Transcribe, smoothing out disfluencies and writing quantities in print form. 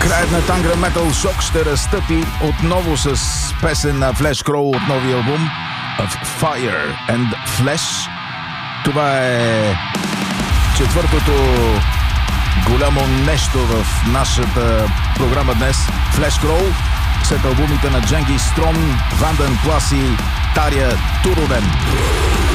Краят на Tangren Metal Shock ще разтъпи отново с песен на Flesh Crow от новия албум of Fire and Flesh. Това е четвъртото голямо нещо в нашата програма днес. Flesh Crow след албумите на Дженгис Строн, Ванден Плас и Тария Турунен.